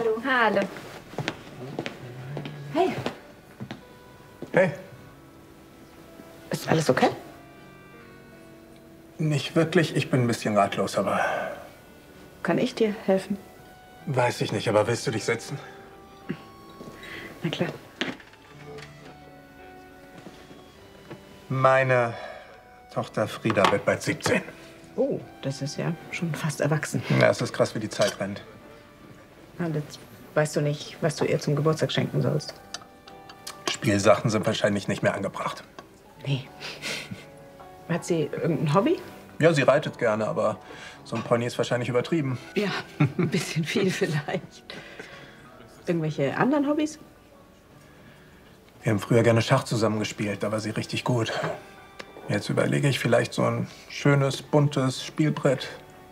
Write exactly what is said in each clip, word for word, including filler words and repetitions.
Hallo. Hallo. Hey. Hey. Ist alles okay? Nicht wirklich. Ich bin ein bisschen ratlos, aber... Kann ich dir helfen? Weiß ich nicht, aber willst du dich setzen? Na klar. Meine Tochter Frieda wird bald siebzehn. Oh, das ist ja schon fast erwachsen. Ja, es ist krass, wie die Zeit rennt. Und jetzt weißt du nicht, was du ihr zum Geburtstag schenken sollst. Spielsachen sind wahrscheinlich nicht mehr angebracht. Nee. Hat sie irgendein Hobby? Ja, sie reitet gerne, aber so ein Pony ist wahrscheinlich übertrieben. Ja, ein bisschen viel vielleicht. Irgendwelche anderen Hobbys? Wir haben früher gerne Schach zusammengespielt, da war sie richtig gut. Jetzt überlege ich vielleicht so ein schönes, buntes Spielbrett.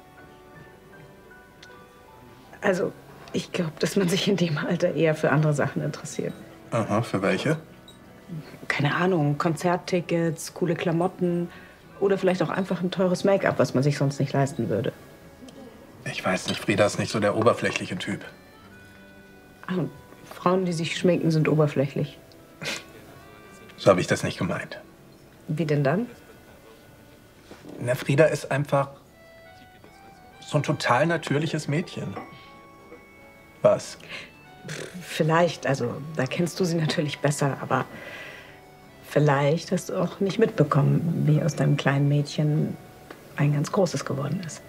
Also, ich glaube, dass man sich in dem Alter eher für andere Sachen interessiert. Aha, für welche? Keine Ahnung, Konzerttickets, coole Klamotten oder vielleicht auch einfach ein teures Make-up, was man sich sonst nicht leisten würde. Ich weiß nicht, Frieda ist nicht so der oberflächliche Typ. Ach, und Frauen, die sich schminken, sind oberflächlich. So habe ich das nicht gemeint. Wie denn dann? Na, Frieda ist einfach so ein total natürliches Mädchen. Was? Vielleicht, also da kennst du sie natürlich besser, aber vielleicht hast du auch nicht mitbekommen, wie aus deinem kleinen Mädchen ein ganz großes geworden ist.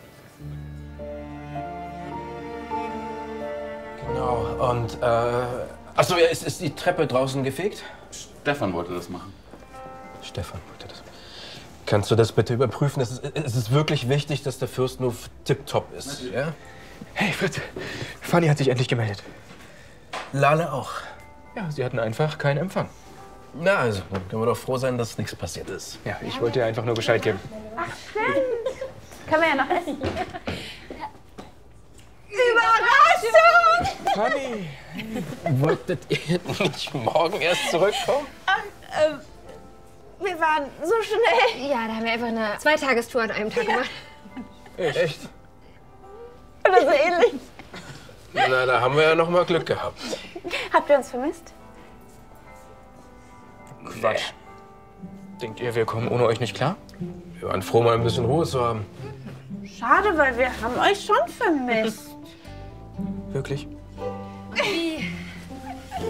Genau, und, äh, achso, ja, ist, ist die Treppe draußen gefegt? Stefan wollte das machen. Stefan wollte das. Kannst du das bitte überprüfen? Es ist, es ist wirklich wichtig, dass der Fürstenhof tipptopp ist, ja? Hey, Fritz. Fanny hat sich endlich gemeldet. Lale auch. Ja, sie hatten einfach keinen Empfang. Na also, dann können wir doch froh sein, dass nichts passiert ist. Ja, ich wollte dir einfach nur Bescheid geben. Ach, stimmt. Können wir ja noch essen. Überraschung! Fanny! Wolltet ihr nicht morgen erst zurückkommen? Ach, ähm, wir waren so schnell. Ja, da haben wir einfach eine Zweitagestour an einem Tag Ja. gemacht. Echt? Oder so ähnlich. Na, da haben wir ja noch mal Glück gehabt. Habt ihr uns vermisst? Quatsch. Denkt ihr, wir kommen ohne euch nicht klar? Wir waren froh, mal ein bisschen Ruhe zu haben. Schade, weil wir haben euch schon vermisst. Wirklich?